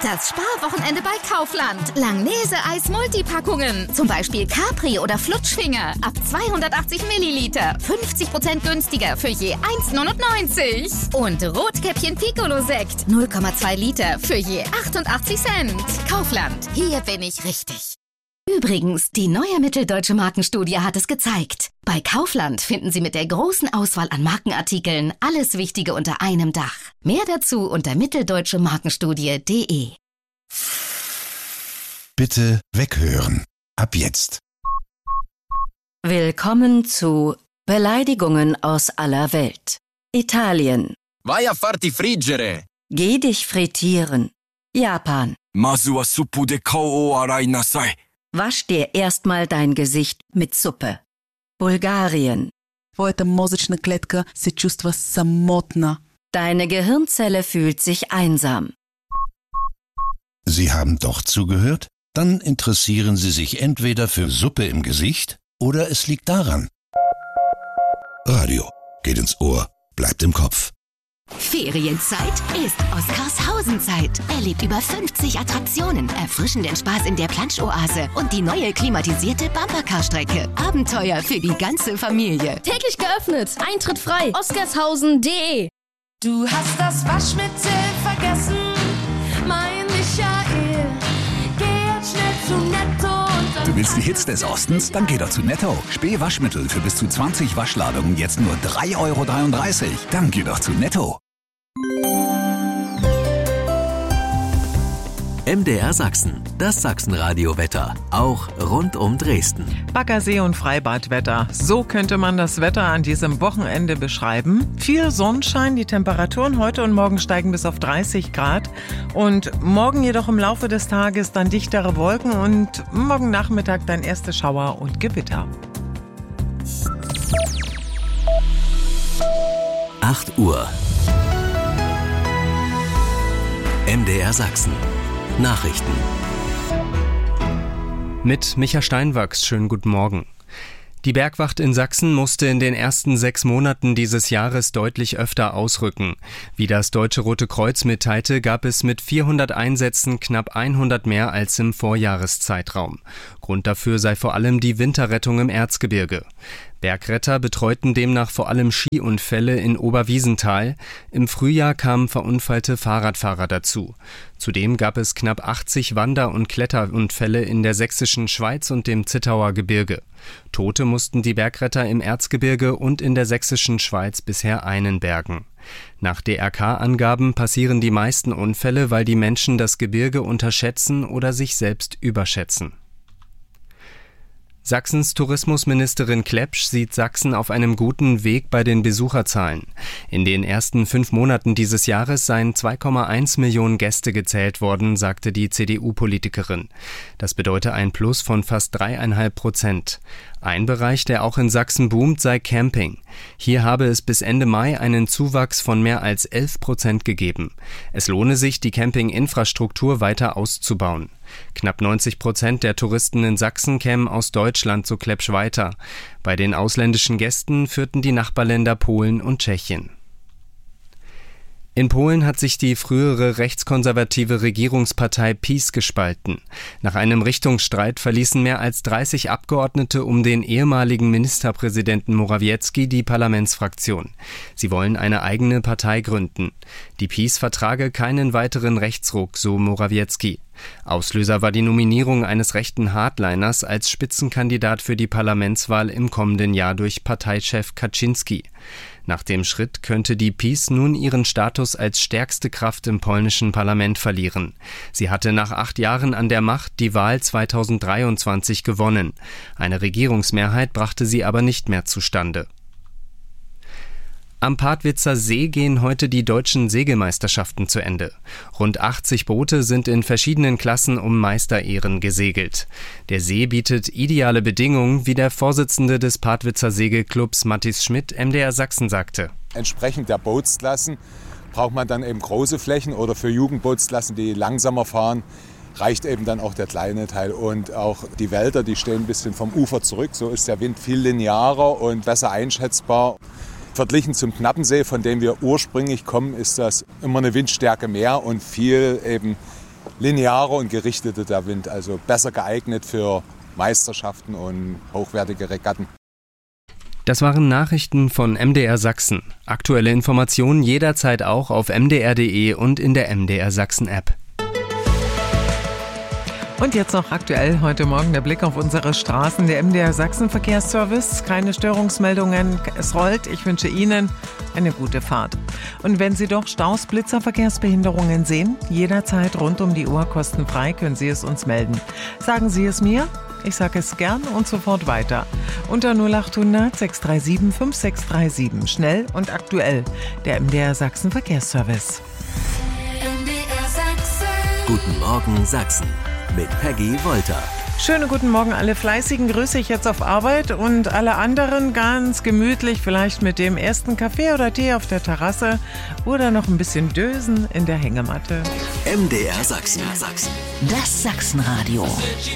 Das Sparwochenende bei Kaufland. Langnese-Eis Multipackungen. Zum Beispiel Capri oder Flutschfinger. Ab 280 Milliliter. 50% günstiger für je 1,99. Und Rotkäppchen Piccolo-Sekt. 0,2 Liter für je 88 Cent. Kaufland. Hier bin ich richtig. Übrigens, die neue Mitteldeutsche Markenstudie hat es gezeigt. Bei Kaufland finden Sie mit der großen Auswahl an Markenartikeln alles Wichtige unter einem Dach. Mehr dazu unter mitteldeutschemarkenstudie.de. Bitte weghören. Ab jetzt. Willkommen zu Beleidigungen aus aller Welt. Italien. Vai a farti friggere. Geh dich frittieren. Japan. Masu wa suppu de kao o arai nasai. Wasch dir erstmal dein Gesicht mit Suppe. Bulgarien. Твоята мозъчна клетка се чувства самотна. Deine Gehirnzelle fühlt sich einsam. Sie haben doch zugehört? Dann interessieren Sie sich entweder für Suppe im Gesicht oder es liegt daran. Radio geht ins Ohr, bleibt im Kopf. Ferienzeit ist Oscarshausenzeit. Erlebt über 50 Attraktionen, erfrischenden Spaß in der Plansch-Oase und die neue klimatisierte Bumpercar-Strecke. Abenteuer für die ganze Familie. Täglich geöffnet, Eintritt frei, oscarshausen.de. Du hast das Waschmittel vergessen, mein Michael. Geh jetzt schnell zu Netto und dann... Du willst die Hits des Ostens? Dann geh doch zu Netto. Spee-Waschmittel für bis zu 20 Waschladungen jetzt nur 3,33 Euro. Dann geh doch zu Netto. MDR Sachsen, das Sachsenradio-Wetter, auch rund um Dresden. Baggersee- und Freibadwetter. So könnte man das Wetter an diesem Wochenende beschreiben. Viel Sonnenschein, die Temperaturen heute und morgen steigen bis auf 30 Grad. Und morgen jedoch im Laufe des Tages dann dichtere Wolken und morgen Nachmittag dann erste Schauer und Gewitter. 8 Uhr. MDR Sachsen. Nachrichten. Mit Micha Steinwachs, schönen guten Morgen. Die Bergwacht in Sachsen musste in den ersten 6 Monaten dieses Jahres deutlich öfter ausrücken. Wie das Deutsche Rote Kreuz mitteilte, gab es mit 400 Einsätzen knapp 100 mehr als im Vorjahreszeitraum. Grund dafür sei vor allem die Winterrettung im Erzgebirge. Bergretter betreuten demnach vor allem Skiunfälle in Oberwiesenthal. Im Frühjahr kamen verunfallte Fahrradfahrer dazu. Zudem gab es knapp 80 Wander- und Kletterunfälle in der sächsischen Schweiz und dem Zittauer Gebirge. Tote mussten die Bergretter im Erzgebirge und in der sächsischen Schweiz bisher einen bergen. Nach DRK-Angaben passieren die meisten Unfälle, weil die Menschen das Gebirge unterschätzen oder sich selbst überschätzen. Sachsens Tourismusministerin Klepsch sieht Sachsen auf einem guten Weg bei den Besucherzahlen. In den ersten 5 Monaten dieses Jahres seien 2,1 Millionen Gäste gezählt worden, sagte die CDU-Politikerin. Das bedeute ein Plus von fast 3,5%. Ein Bereich, der auch in Sachsen boomt, sei Camping. Hier habe es bis Ende Mai einen Zuwachs von mehr als 11% gegeben. Es lohne sich, die Campinginfrastruktur weiter auszubauen. Knapp 90% der Touristen in Sachsen kämen aus Deutschland, so Klepsch weiter. Bei den ausländischen Gästen führten die Nachbarländer Polen und Tschechien. In Polen hat sich die frühere rechtskonservative Regierungspartei PiS gespalten. Nach einem Richtungsstreit verließen mehr als 30 Abgeordnete um den ehemaligen Ministerpräsidenten Morawiecki die Parlamentsfraktion. Sie wollen eine eigene Partei gründen. Die PiS vertrage keinen weiteren Rechtsruck, so Morawiecki. Auslöser war die Nominierung eines rechten Hardliners als Spitzenkandidat für die Parlamentswahl im kommenden Jahr durch Parteichef Kaczynski. Nach dem Schritt könnte die PiS nun ihren Status als stärkste Kraft im polnischen Parlament verlieren. Sie hatte nach 8 Jahren an der Macht die Wahl 2023 gewonnen. Eine Regierungsmehrheit brachte sie aber nicht mehr zustande. Am Padwitzer See gehen heute die deutschen Segelmeisterschaften zu Ende. Rund 80 Boote sind in verschiedenen Klassen um Meisterehren gesegelt. Der See bietet ideale Bedingungen, wie der Vorsitzende des Padwitzer Segelclubs Mathis Schmidt MDR Sachsen sagte. Entsprechend der Bootsklassen braucht man dann eben große Flächen oder für Jugendbootsklassen, die langsamer fahren, reicht eben dann auch der kleine Teil. Und auch die Wälder, die stehen ein bisschen vom Ufer zurück. So ist der Wind viel linearer und besser einschätzbar. Verglichen zum Knappensee, von dem wir ursprünglich kommen, ist das immer eine Windstärke mehr und viel eben linearer und gerichteter der Wind, also besser geeignet für Meisterschaften und hochwertige Regatten. Das waren Nachrichten von MDR Sachsen. Aktuelle Informationen jederzeit auch auf mdr.de und in der MDR Sachsen App. Und jetzt noch aktuell heute Morgen der Blick auf unsere Straßen. Der MDR Sachsen Verkehrsservice, keine Störungsmeldungen, es rollt. Ich wünsche Ihnen eine gute Fahrt. Und wenn Sie doch Staus, Blitzer, Verkehrsbehinderungen sehen, jederzeit rund um die Uhr kostenfrei können Sie es uns melden. Sagen Sie es mir, ich sage es gern und sofort weiter. Unter 0800 637 5637. Schnell und aktuell. Der MDR Sachsen Verkehrsservice. MDR Sachsen. Guten Morgen Sachsen. Mit Peggy Wolter. Schönen guten Morgen, alle Fleißigen grüße ich jetzt auf Arbeit und alle anderen ganz gemütlich, vielleicht mit dem ersten Kaffee oder Tee auf der Terrasse oder noch ein bisschen Dösen in der Hängematte. MDR Sachsen. Das Sachsenradio.